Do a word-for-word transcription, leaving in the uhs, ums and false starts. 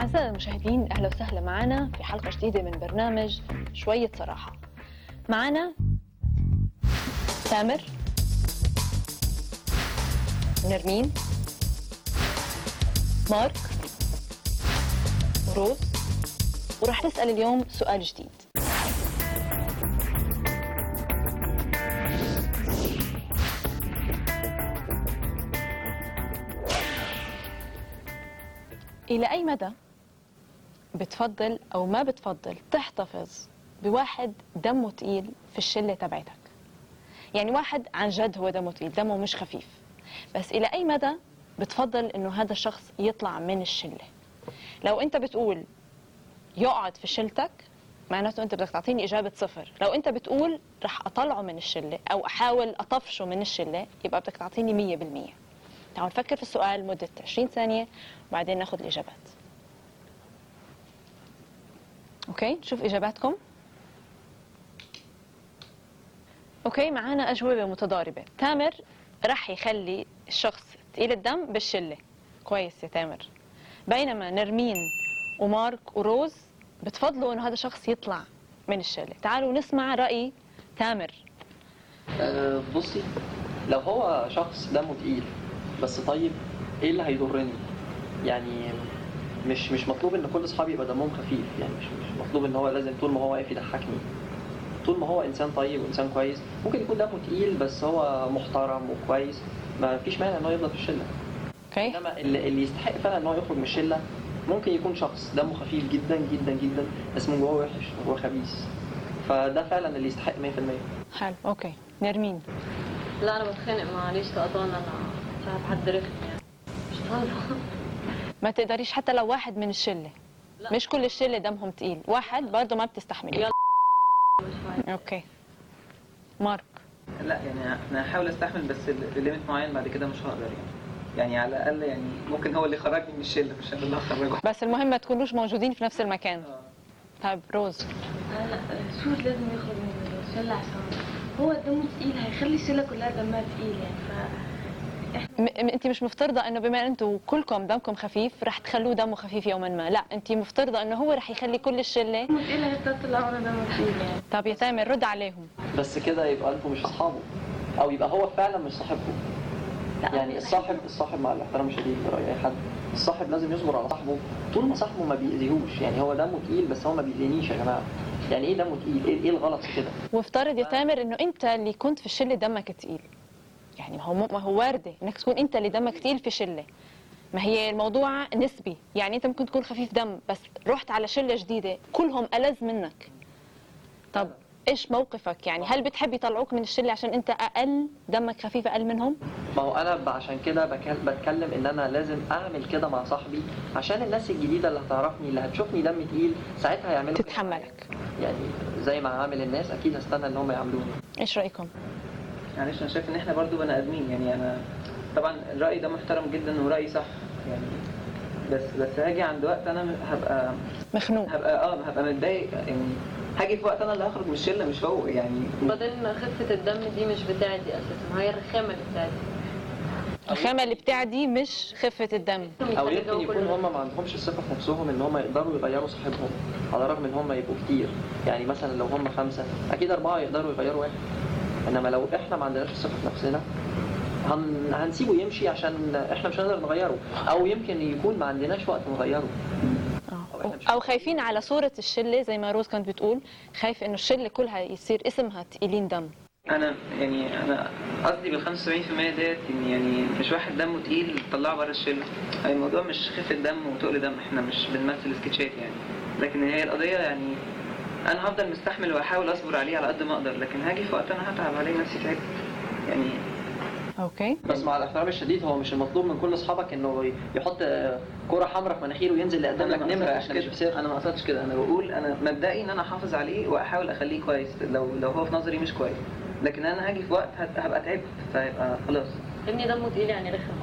أعزائي المشاهدين، أهلا وسهلا معنا في حلقة جديدة من برنامج شوية صراحة. معنا تامر، نرمين، مارك، وروز، ورح نسأل اليوم سؤال جديد. إلى أي مدى بتفضل أو ما بتفضل تحتفظ بواحد دمه تقيل في الشلة تبعتك؟ يعني واحد عن جد هو دمه تقيل، دمه مش خفيف، بس إلى أي مدى بتفضل إنه هذا الشخص يطلع من الشلة؟ لو أنت بتقول يقعد في شلتك معناته أنت بدك تعطيني إجابة صفر. لو أنت بتقول رح أطلعه من الشلة أو أحاول أطفشه من الشلة يبقى بدك تعطيني مية بالمية. تعالوا نفكر في السؤال لمدة عشرين ثانية وبعدين ناخذ الإجابات. أوكي، نشوف إجاباتكم. أوكي، معانا أجوبة متضاربة. تامر رح يخلي الشخص تقيل الدم بالشلة. كويس يا تامر. بينما نرمين ومارك وروز بتفضلوا إنه هذا الشخص يطلع من الشلة. تعالوا نسمع رأي تامر. أه بصي، لو هو شخص دمه تقيل بس طيب، ايه اللي هيضرني؟ يعني مش مش مطلوب ان كل اصحابي يبقى دمهم خفيف، يعني مش مش مطلوب ان هو لازم طول ما هو واقف يضحكني. طول ما هو انسان طيب وانسان كويس، ممكن يكون دمه تقيل بس هو محترم وكويس، ما فيش مانع ان هو يفضل في الشله. اوكي، انما اللي, اللي يستحق فعلا ان هو يخرج من الشله ممكن يكون شخص دمه خفيف جدا جدا جدا بس من جوه وحش وهو خبيث، فده فعلا اللي يستحق مية في المية. حلو. اوكي، نرمين. لا انا بتخانق مع ليش تقطعنا، انا صاحب حد رخم يعني مش طالبه. ما تقدريش حتى لو واحد من الشله؟ لا. مش كل الشله دمهم تقيل، واحد برضه ما بتستحملي. يلا مش فاهم. اوكي، مارك. لا يعني انا هحاول استحمل بس لليميت معين، بعد كده مش هقدر يعني. يعني على الاقل يعني ممكن هو اللي خرجني من الشله مش انا اللي هخرجه. بس المهم ما تكونوش موجودين في نفس المكان. طيب روز. لا شو لازم يخرج من الشله عشان هو دمه تقيل، هيخلي الشله كلها دمها تقيل يعني. ف م- انت مش مفترضه انه بما ان انتم كلكم دمكم خفيف رح تخلوه دمه خفيف يوما ما، لا انت مفترضه انه هو رح يخلي كل الشله دمه تقيل هيطلع وانا دمه تقيل يعني. طب يا تامر رد عليهم. بس كده يبقى انتوا مش اصحابه، او يبقى هو فعلا مش صاحبكم. يعني الصاحب الصاحب مع الاحترام الشديد لرأي اي حد، الصاحب لازم يصبر على صاحبه طول ما صاحبه ما بيأذيهوش. يعني هو دمه تقيل بس هو ما بيأذينيش يا جماعه. يعني ايه دمه تقيل؟ ايه, إيه الغلط في كده؟ وافترض يا تامر انه انت اللي كنت في الشله دمك تقيل، يعني ما هو ما هو وارده انك تكون انت اللي دمك تقيل في شله. ما هي الموضوع نسبي، يعني انت ممكن تكون خفيف دم بس رحت على شله جديده كلهم ألذ منك. طب ايش موقفك؟ يعني هل بتحب يطلعوك من الشله عشان انت اقل دمك خفيف اقل منهم؟ ما هو انا عشان كده بتكلم ان انا لازم اعمل كده مع صاحبي عشان الناس الجديده اللي هتعرفني اللي هتشوفني دمي تقيل ساعتها يعملوا تتحملك. يعني زي ما عامل الناس اكيد هستنى ان هم يعملوني. ايش رايكم؟ معلش انا شايف ان احنا برضو بني ادمين، يعني انا طبعا الراي ده محترم جدا وراي صح يعني، بس بس هاجي عند وقت انا هبقى مخنوق، هبقى اه هبقى متضايق يعني. هاجي في وقت انا اللي هخرج من الشله مش هو يعني. بعدين خفه الدم دي مش بتاعتي اساسا، هي الرخامه اللي بتاعتي. الخامه اللي بتاعدي مش خفه الدم. او يمكن يكون هم ما عندهمش الثقه في نفسهم ان هم يقدروا يغيروا صاحبهم على الرغم ان هم يبقوا كتير. يعني مثلا لو هم خمسه اكيد اربعه يقدروا يغيروا واحد، انما لو احنا ما عندناش الثقه في نفسنا هن... هنسيبه يمشي عشان احنا مش هنقدر نغيره، او يمكن يكون ما عندناش وقت نغيره. أو, أو خايفين على صورة الشلة زي ما روز كانت بتقول، خايف إنه الشلة كلها يصير اسمها تقيلين دم. انا يعني انا قصدي بال خمسة وسبعين بالمية ديت ان يعني مش واحد دمه تقيل طلعه بره الشله. يعني الموضوع مش خفه دم وتقل دم، احنا مش بنمثل سكتشات يعني، لكن هي القضيه يعني انا هفضل مستحمل واحاول اصبر عليه على قد ما اقدر، لكن هاجي في وقت انا هتعب عليه نفسي تعبت يعني. اوكي، بس مع الاحترام الشديد هو مش المطلوب من كل اصحابك انه يحط كرة حمراء في مناخيره وينزل يقدم لك نمره عشان يشوف سير. انا ما قصدتش كده، انا بقول انا مبدئي ان انا احافظ عليه واحاول اخليه كويس لو لو هو في نظري مش كويس، لكن انا هاجي في وقت هبقى تعبت فيبقى خلاص. ابني دمه تقيل يعني رخم.